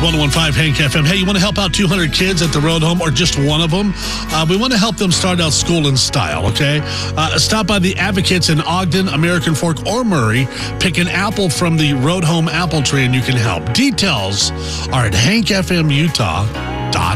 101.5 Hank FM. Hey, you want to help out 200 kids at the Road Home or just one of them? We want to help them start out school in style, okay? Stop by the Advocates in Ogden, American Fork, or Murray. Pick an apple from the Road Home apple tree and you can help. Details are at hankfmutah.com.